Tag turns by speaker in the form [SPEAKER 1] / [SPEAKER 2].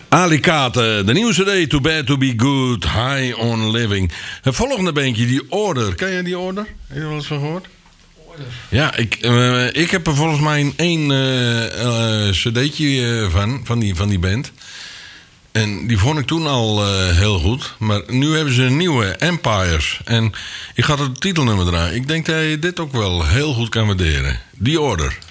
[SPEAKER 1] Alicate, de nieuwe CD, Too Bad To Be Good, High On Living. Het volgende bandje, die Order. Ken je die Order? Heb je er wel eens van gehoord? Order? Ja, ik heb er volgens mij één cd'tje van die band. En die vond ik toen al heel goed. Maar nu hebben ze een nieuwe, Empires. En ik ga het titelnummer draaien. Ik denk dat je dit ook wel heel goed kan waarderen. The Order.